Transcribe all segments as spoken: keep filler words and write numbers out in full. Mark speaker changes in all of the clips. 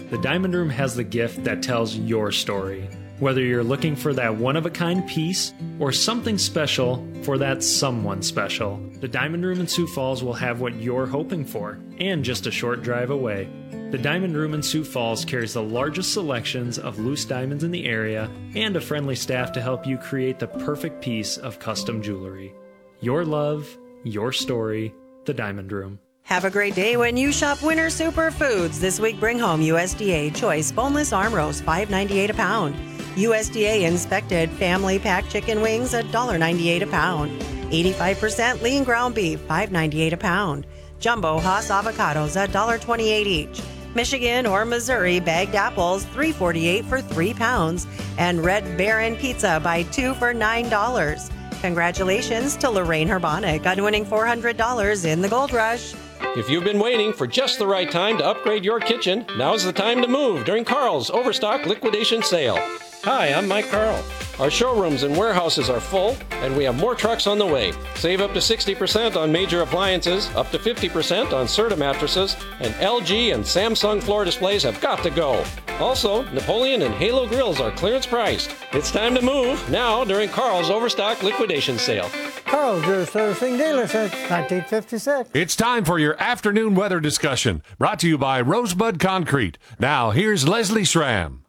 Speaker 1: the Diamond Room has the gift that tells your story. Whether you're looking for that one-of-a-kind piece or something special for that someone special, the Diamond Room in Sioux Falls will have what you're hoping for, and just a short drive away. The Diamond Room in Sioux Falls carries the largest selections of loose diamonds in the area and a friendly staff to help you create the perfect piece of custom jewelry. Your love, your story, the Diamond Room.
Speaker 2: Have a great day when you shop Winter Superfoods. This week, bring home U S D A Choice Boneless Arm Roast, five ninety-eight a pound. U S D A Inspected Family Pack Chicken Wings, one dollar ninety-eight a pound. eighty-five percent lean ground beef, five ninety-eight a pound. Jumbo Hass avocados, one dollar twenty-eight each. Michigan or Missouri bagged apples, three forty-eight for three pounds. And Red Baron Pizza, buy two for nine dollars. Congratulations to Lorraine Herbonic on winning four hundred dollars in the Gold Rush.
Speaker 3: If you've been waiting for just the right time to upgrade your kitchen, now's the time to move during Carl's Overstock Liquidation Sale. Hi, I'm Mike Carl. Our showrooms and warehouses are full, and we have more trucks on the way. Save up to sixty percent on major appliances, up to fifty percent on Serta mattresses, and L G and Samsung floor displays have got to go. Also, Napoleon and Halo grills are clearance priced. It's time to move now during Carl's Overstock Liquidation Sale.
Speaker 4: Carl's, your servicing dealer since nineteen fifty-six.
Speaker 5: It's time for your afternoon weather discussion, brought to you by Rosebud Concrete. Now, here's Leslie Schramm.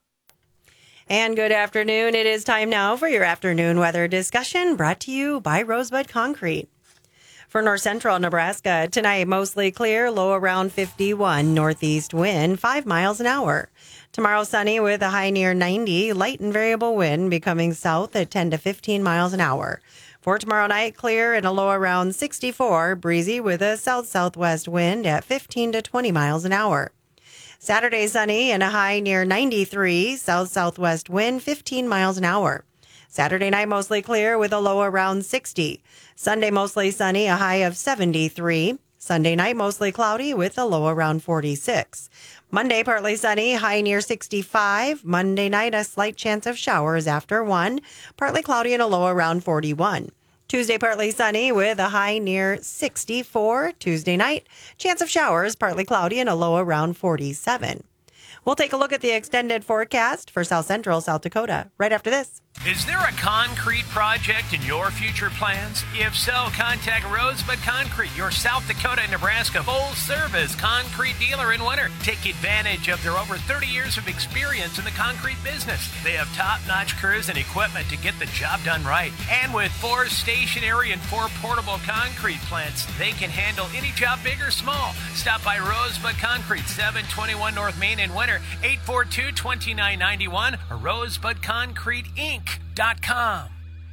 Speaker 2: And good afternoon. It is time now for your afternoon weather discussion, brought to you by Rosebud Concrete. For north central Nebraska, tonight mostly clear, low around fifty-one, northeast wind five miles an hour. Tomorrow sunny with a high near ninety, light and variable wind becoming south at ten to fifteen miles an hour. For tomorrow night, clear and a low around sixty-four, breezy with a south-southwest wind at fifteen to twenty miles an hour. Saturday, sunny and a high near ninety-three, south-southwest wind fifteen miles an hour. Saturday night, mostly clear with a low around sixty. Sunday, mostly sunny, a high of seventy-three. Sunday night, mostly cloudy with a low around forty-six. Monday, partly sunny, high near sixty-five. Monday night, a slight chance of showers after one. Partly cloudy and a low around forty-one. Tuesday, partly sunny with a high near sixty-four. Tuesday night, chance of showers, partly cloudy and a low around forty-seven. We'll take a look at the extended forecast for South Central South Dakota right after this.
Speaker 6: Is there a concrete project in your future plans? If so, contact Rosebud Concrete, your South Dakota and Nebraska full-service concrete dealer in winter. Take advantage of their over thirty years of experience in the concrete business. They have top-notch crews and equipment to get the job done right. And with four stationary and four portable concrete plants, they can handle any job, big or small. Stop by Rosebud Concrete, seven twenty-one North Main in winter, eight four two, two nine nine one, or rosebud concrete inc dot com.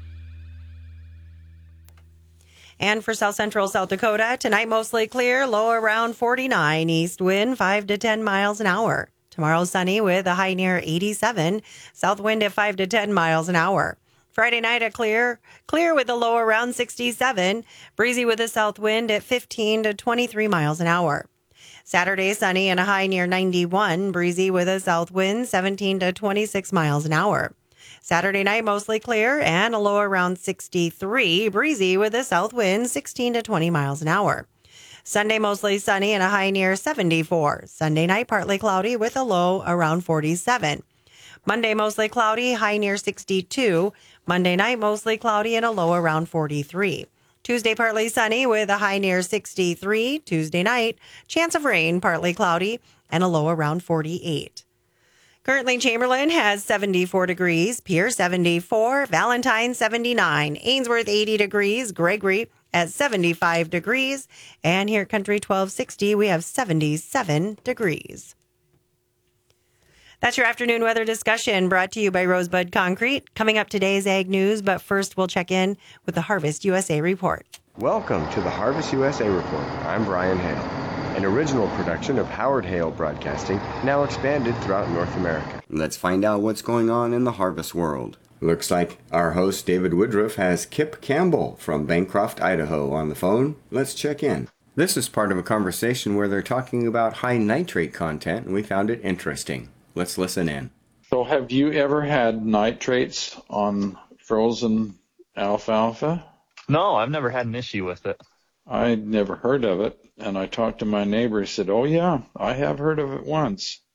Speaker 2: And for South Central South Dakota, tonight mostly clear, low around forty-nine, east wind five to ten miles an hour. Tomorrow sunny with a high near eighty-seven, south wind at five to ten miles an hour. Friday night a clear, clear with a low around sixty-seven, breezy with a south wind at fifteen to twenty-three miles an hour. Saturday sunny and a high near ninety-one, breezy with a south wind seventeen to twenty-six miles an hour. Saturday night, mostly clear and a low around sixty-three, breezy with a south wind sixteen to twenty miles an hour. Sunday, mostly sunny and a high near seventy-four. Sunday night, partly cloudy with a low around forty-seven. Monday, mostly cloudy, high near sixty-two. Monday night, mostly cloudy and a low around forty-three. Tuesday, partly sunny with a high near sixty-three. Tuesday night, chance of rain, partly cloudy and a low around forty-eight. Currently, Chamberlain has seventy-four degrees, Pierre seventy-four, Valentine seventy-nine, Ainsworth eighty degrees, Gregory at seventy-five degrees, and here at Country twelve sixty, we have seventy-seven degrees. That's your afternoon weather discussion brought to you by Rosebud Concrete. Coming up, today's Ag News, but first we'll check in with the Harvest U S A Report.
Speaker 7: Welcome to the Harvest U S A Report. I'm Brian Hale. An original production of Howard Hale Broadcasting, now expanded throughout North America.
Speaker 8: Let's find out what's going on in the harvest world. Looks like our host David Woodruff has Kip Campbell from Bancroft, Idaho on the phone. Let's check in. This is part of a conversation where they're talking about high nitrate content, and we found it interesting. Let's listen in.
Speaker 9: So have you ever had nitrates on frozen alfalfa?
Speaker 10: No, I've never had an issue with it.
Speaker 9: I'd never heard of it, and I talked to my neighbor. He said, oh, yeah, I have heard of it once.